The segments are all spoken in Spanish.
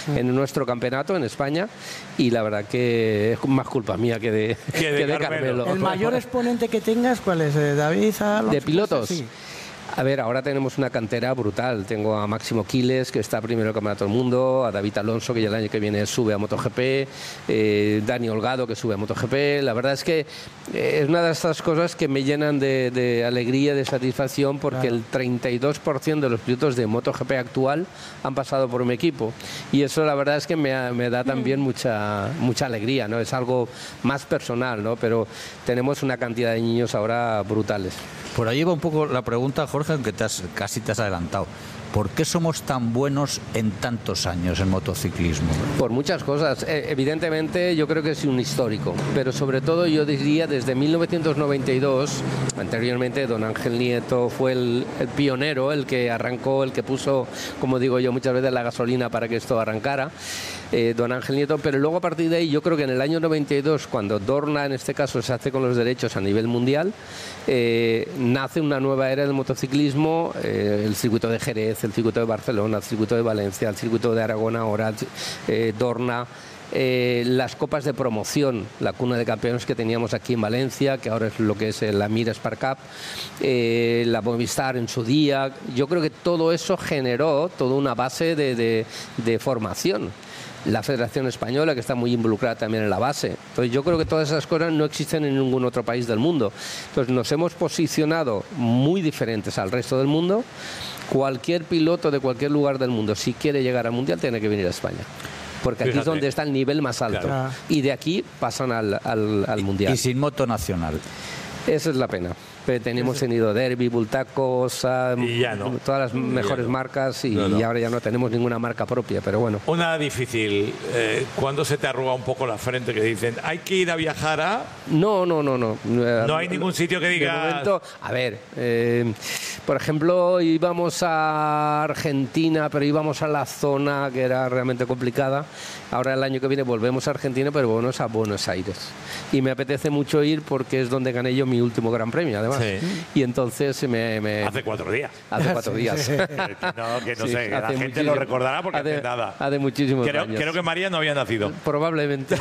en nuestro campeonato en España, y la verdad que es más culpa mía que de Carmelo. ¿El mayor exponente que tengas cuál es? ¿David Alonso? ¿De pilotos? Sí. A ver, ahora tenemos una cantera brutal. Tengo a Máximo Quiles, que está primero en el Campeonato del Mundo, a David Alonso, que ya el año que viene sube a MotoGP, Dani Holgado, que sube a MotoGP. La verdad es que es una de estas cosas que me llenan de alegría, de satisfacción, porque el 32% de los pilotos de MotoGP actual han pasado por mi equipo. Y eso la verdad es que me da también mucha alegría, ¿no? Es algo más personal, ¿no? Pero tenemos una cantidad de niños ahora brutales. Por ahí va un poco la pregunta, Jorge, aunque casi te has adelantado. ¿Por qué somos tan buenos en tantos años en motociclismo? Por muchas cosas. Evidentemente yo creo que es un histórico, pero sobre todo yo diría desde 1992, anteriormente don Ángel Nieto fue el pionero, el que arrancó, el que puso, como digo yo muchas veces, la gasolina para que esto arrancara, don Ángel Nieto, pero luego a partir de ahí yo creo que en el año 92, cuando Dorna en este caso se hace con los derechos a nivel mundial, nace una nueva era del motociclismo, el circuito de Jerez, el circuito de Barcelona, el circuito de Valencia, el circuito de Aragón ahora, Dorna, las copas de promoción, la cuna de campeones que teníamos aquí en Valencia, que ahora es lo que es la Mira Spark Cup, la Movistar en su día. Yo creo que todo eso generó toda una base de formación. La Federación Española, que está muy involucrada también en la base. Entonces yo creo que todas esas cosas no existen en ningún otro país del mundo. Entonces nos hemos posicionado muy diferentes al resto del mundo. Cualquier piloto de cualquier lugar del mundo, si quiere llegar al Mundial, tiene que venir a España. Porque aquí es donde está el nivel más alto. Claro. Y de aquí pasan al Mundial. Y sin moto nacional. Esa es la pena. Pero tenemos tenido Derby, Bultaco, y ya no. todas las mejores marcas y ahora ya no tenemos ninguna marca propia, pero bueno. Una difícil, ¿cuándo se te arruga un poco la frente que dicen, hay que ir a viajar a...? No. No hay ningún sitio que diga... A ver, por ejemplo, íbamos a Argentina, pero íbamos a la zona que era realmente complicada. Ahora el año que viene volvemos a Argentina, pero volvemos a Buenos Aires. Y me apetece mucho ir porque es donde gané yo mi último Gran Premio, además. Sí. Y entonces Hace 4 días. Hace 4 días. Que no sé, la gente lo recordará porque hace nada. Hace muchísimos años. Creo que María no había nacido. Probablemente.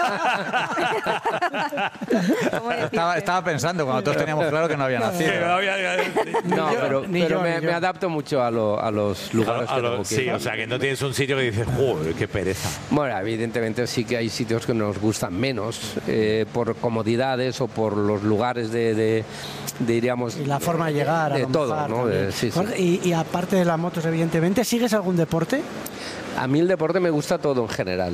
Estaba pensando, cuando todos teníamos claro que no había nacido. No, pero me adapto mucho a los lugares que tengo que ir. Sí, o sea, que no tienes un sitio que dices, ¡joder, qué pereza! Bueno, evidentemente sí que hay sitios que nos gustan menos, por comodidades o por los lugares diríamos... Y la forma de llegar, de todo, ¿no? Sí. Y aparte de las motos, evidentemente, ¿sigues algún deporte? A mí el deporte me gusta todo en general.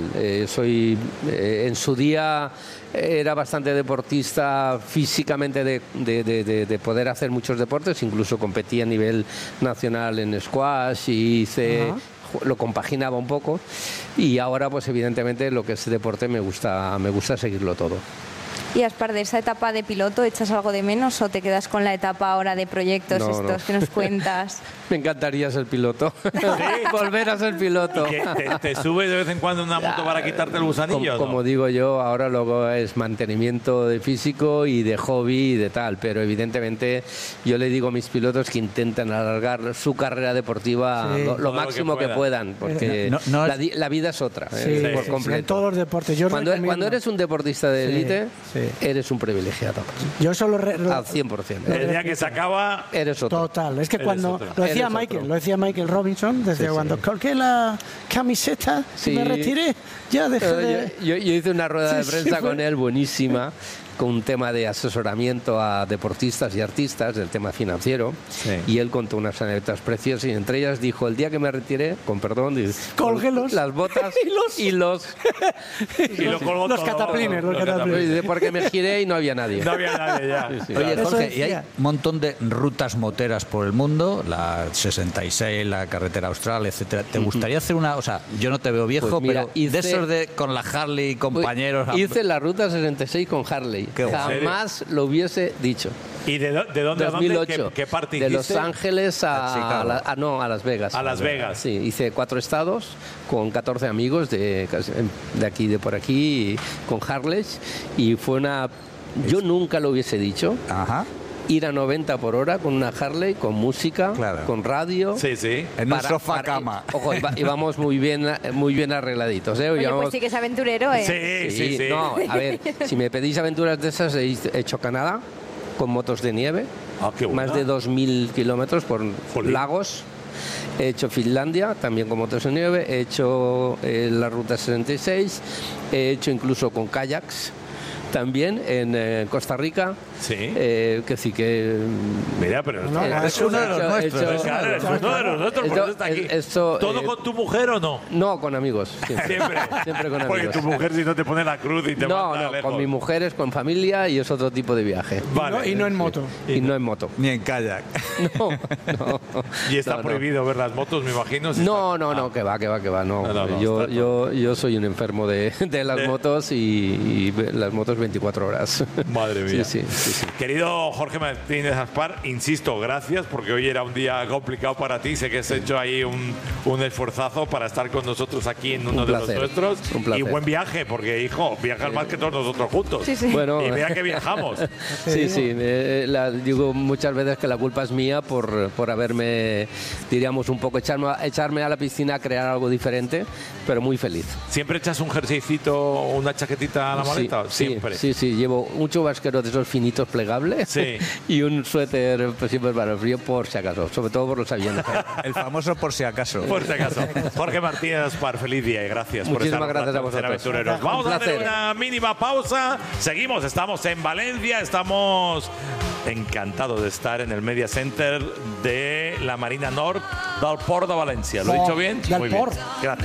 En su día era bastante deportista físicamente de poder hacer muchos deportes, incluso competí a nivel nacional en squash y lo compaginaba un poco, y ahora pues evidentemente lo que es deporte me gusta seguirlo todo. Y Aspar, de esa etapa de piloto, ¿echas algo de menos o te quedas con la etapa ahora de proyectos que nos cuentas? Me encantaría ser piloto. ¿Sí? Volver a ser piloto. ¿Te subes de vez en cuando una moto para quitarte el gusanillo? Como digo yo, ahora luego es mantenimiento de físico y de hobby y de tal, pero evidentemente yo le digo a mis pilotos que intenten alargar su carrera deportiva lo máximo que puedan, porque la vida es otra, por completo. En todos los deportes. Cuando eres un deportista de élite, eres un privilegiado. Yo solo al 100%. El día que se acaba, eres otro. Total. Es que cuando lo decía Michael Robinson, desde cuando colgué la camiseta y me retiré, ya dejé de... Yo hice una rueda de prensa con él buenísima, con un tema de asesoramiento a deportistas y artistas del tema financiero, y él contó unas anécdotas preciosas, y entre ellas dijo, el día que me retiré, con perdón, colgué las botas y los cataplines, porque me giré y no había nadie. No había nadie ya. Oye, Jorge, y hay un montón de rutas moteras por el mundo, la 66, la carretera austral, etcétera. ¿Te gustaría hacer una, o sea, yo no te veo viejo, pues mira, pero de esos con la Harley, compañeros? Hice la ruta 66 con Harley. Jamás lo hubiese dicho. ¿Y de dónde 2008, ¿Qué parte de hiciste? Los Ángeles a Las Vegas. A Las Vegas. Sí, hice 4 estados con 14 amigos de aquí, de por aquí, con Harley, y fue una... Yo nunca lo hubiese dicho. ir a 90 por hora con una Harley, con música, con radio. Sí, sí. En un sofá cama. Ojo, íbamos muy bien arregladitos, ¿eh? Oye, íbamos, pues sí que es aventurero, ¿eh? Sí. No, a ver, si me pedís aventuras de esas, he hecho Canadá con motos de nieve. Qué buena. Más de 2.000 kilómetros por lagos. He hecho Finlandia, también con motos de nieve. He hecho la Ruta 66. He hecho incluso con kayaks. También en Costa Rica. Sí. Que sí que. Mira, pero es uno de los nuestros. Claro, es uno de los nuestros, por eso está aquí. ¿Todo con tu mujer o no? No, con amigos. Siempre con amigos. Porque tu mujer si no te pone la cruz y te manda lejos. Con mi mujer es con familia y es otro tipo de viaje. Vale. Y no en moto. Y no en moto. Ni en kayak. No. Y está prohibido ver las motos, me imagino. No, que va. No. Yo soy un enfermo de las motos y las motos 24 horas. Madre mía. Sí. Querido Jorge Martínez Aspar, insisto, gracias, porque hoy era un día complicado para ti. Sé que has hecho ahí un esforzazo para estar con nosotros aquí en uno de los nuestros. Un placer. Y buen viaje, porque, hijo, viajas más que todos nosotros juntos. Sí. Bueno, y vea que viajamos. Sí. Digo muchas veces que la culpa es mía por haberme, diríamos, un poco echarme a la piscina a crear algo diferente, pero muy feliz. ¿Siempre echas un jerseycito o una chaquetita a la maleta? Siempre. Sí. Llevo un chubasquero de esos finitos plegables y un suéter siempre para el frío, por si acaso, sobre todo por los aviones. El famoso por si acaso. Por si acaso. Jorge Martínez Aspar, feliz día y gracias Muchísimas por estar gracias a vosotros. Aventureros. Vamos a hacer una mínima pausa. Seguimos, estamos en Valencia, estamos encantados de estar en el Media Center de la Marina Nord del Port de Valencia. ¿Lo he dicho bien? Del Muy Port. bien. Gracias.